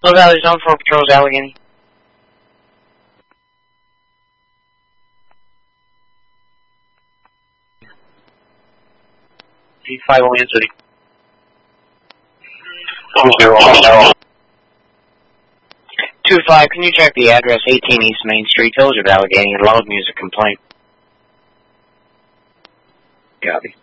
Low Valley Zone 4 patrols, Allegheny. P5 Land City. 2-5, can you check the address 18 East Main Street, Village of Allegheny, and loud music complaint? Copy.